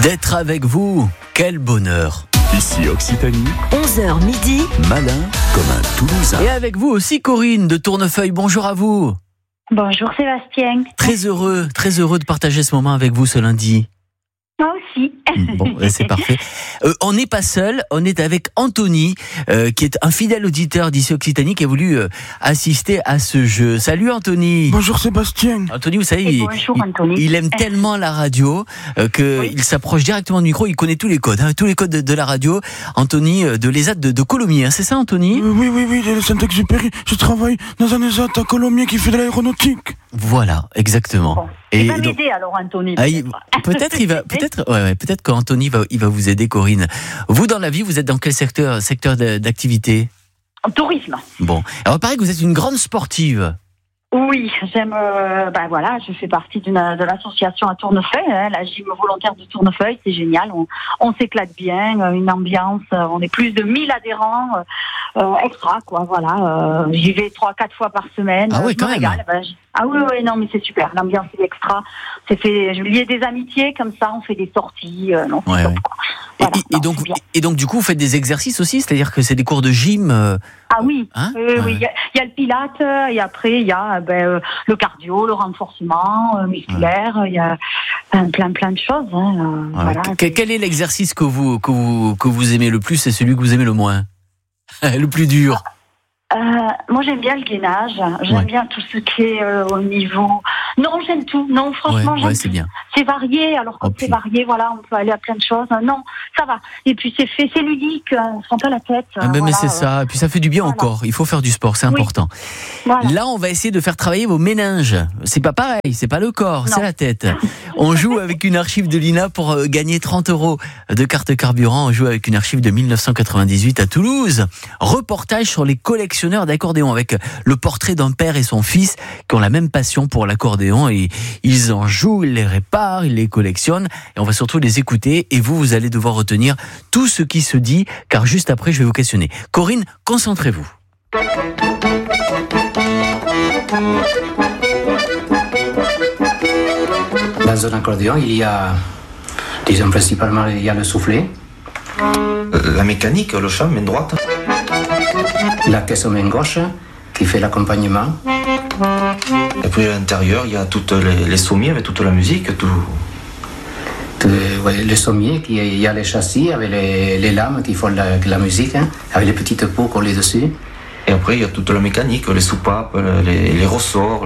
d'être avec vous. Quel bonheur. Ici Occitanie, 11h midi, malin comme un Toulousain. Et avec vous aussi Corinne de Tournefeuille, bonjour à vous. Bonjour Sébastien. Très heureux de partager ce moment avec vous ce lundi. Moi aussi. Bon, c'est parfait. On n'est pas seul, on est avec Anthony, qui est un fidèle auditeur d'ici Occitanie, qui a voulu assister à ce jeu. Salut Anthony. Bonjour Sébastien. Anthony, vous savez, Bonjour Anthony. il aime tellement la radio qu'il s'approche directement du micro, il connaît tous les codes de la radio. Anthony de l'ESAT de Colomiers, c'est ça Anthony ? Oui, de Saint-Exupéry. Je travaille dans un ESAT à Colomiers qui fait de l'aéronautique. Voilà, exactement. Bon. Il va m'aider alors Anthony. Peut-être qu'Anthony il va vous aider Corinne. Vous dans la vie, vous êtes dans quel secteur d'activité ? Tourisme. Bon, alors il paraît que vous êtes une grande sportive. Oui, j'aime. Je fais partie de l'association à Tournefeuille, la gym volontaire de Tournefeuille. C'est génial, on s'éclate bien, une ambiance. On est plus de 1000 adhérents extra, quoi. Voilà, j'y vais 3-4 fois par semaine. Ah oui, quand même. Oui, non, mais c'est super. L'ambiance est extra. Je liais des amitiés comme ça. On fait des sorties. Ouais. Top, quoi. Voilà, et donc du coup, vous faites des exercices aussi, c'est-à-dire que c'est des cours de gym. Ah oui, hein oui. Il y a le pilate et après il y a le cardio, le renforcement musculaire. Il y a plein de choses. Voilà. Quel est l'exercice que vous aimez le plus et celui que vous aimez le moins, le plus dur? Moi j'aime bien le gainage, j'aime bien tout ce qui est au niveau. Non, j'aime tout. Non, franchement, j'aime c'est tout. bien. C'est varié, alors quand c'est varié, voilà, on peut aller à plein de choses. Non, ça va. Et puis c'est ludique, on se prend pas la tête. Mais c'est ça, et puis ça fait du bien au corps. Il faut faire du sport, c'est important. Voilà. Là, on va essayer de faire travailler vos méninges. C'est pas pareil, c'est pas le corps, c'est la tête. On joue avec une archive de l'INA pour gagner 30 € de carte carburant. On joue avec une archive de 1998 à Toulouse. Reportage sur les collectionneurs d'accordéons avec le portrait d'un père et son fils qui ont la même passion pour l'accordéon et ils en jouent, ils les réparent, ils les collectionnent et on va surtout les écouter et vous allez devoir retenir tout ce qui se dit car juste après je vais vous questionner. Corinne, concentrez-vous. Dans un accordéon, il y a, disons principalement, il y a le soufflet. La mécanique, le chant, main droite. La caisse main gauche, qui fait l'accompagnement. Et puis à l'intérieur, il y a toutes les sommiers avec toute la musique. Tout. Les sommiers, il y a les châssis avec les lames qui font la musique, avec les petites peaux collées dessus. Et après, il y a toute la mécanique, les soupapes, les ressorts,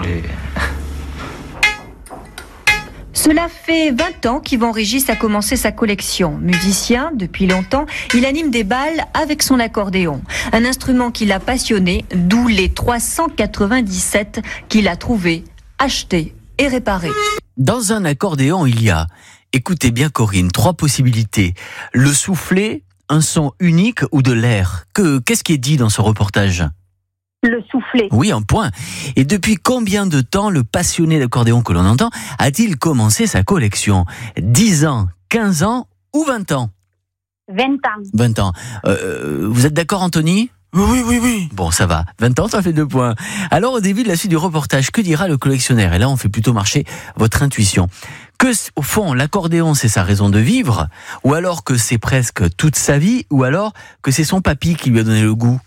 Cela fait 20 ans qu'Yvan Régis a commencé sa collection. Musicien, depuis longtemps, il anime des bals avec son accordéon. Un instrument qui l'a passionné, d'où les 397 qu'il a trouvés, achetés et réparés. Dans un accordéon, il y a, écoutez bien Corinne, 3 possibilités. Le soufflet, un son unique ou de l'air. Qu'est-ce qui est dit dans ce reportage ? Le soufflet. Oui, un point. Et depuis combien de temps le passionné d'accordéon que l'on entend a-t-il commencé sa collection ? 10 ans, 15 ans ou 20 ans ? 20 ans. 20 ans. Vous êtes d'accord Anthony ? Oui. Bon, ça va. 20 ans, ça fait 2 points. Alors, au début de la suite du reportage, que dira le collectionneur ? Et là, on fait plutôt marcher votre intuition. Que, au fond, l'accordéon, c'est sa raison de vivre ? Ou alors que c'est presque toute sa vie ? Ou alors que c'est son papy qui lui a donné le goût ?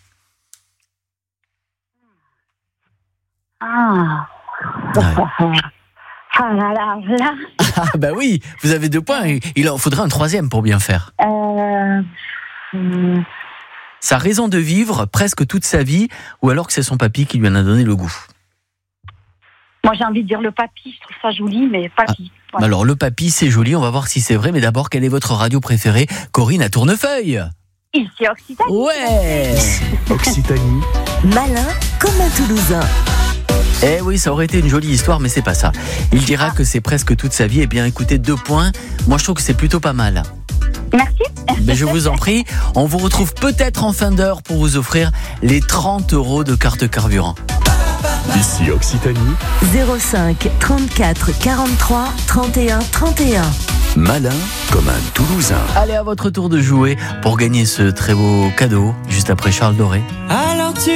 Bah oui, vous avez 2 points. Il en faudra un 3e pour bien faire. Sa raison de vivre presque toute sa vie, ou alors que c'est son papy qui lui en a donné le goût. Moi j'ai envie de dire le papy, je trouve ça joli, mais papy. Voilà. Alors le papy c'est joli, on va voir si c'est vrai, mais d'abord quelle est votre radio préférée ? Corinne à Tournefeuille. Ici Occitanie. Ouais. Occitanie, Malin comme un Toulousain. Eh oui, ça aurait été une jolie histoire, mais c'est pas ça. Il dira que c'est presque toute sa vie. Eh bien, écoutez, 2 points. Moi, je trouve que c'est plutôt pas mal. Merci. Mais je vous en prie, on vous retrouve peut-être en fin d'heure pour vous offrir les 30 € de carte carburant. ici Occitanie, 05 34 43 31 31. malin comme un Toulousain. Allez, à votre tour de jouer pour gagner ce très beau cadeau, juste après Charles Doré. Alors tu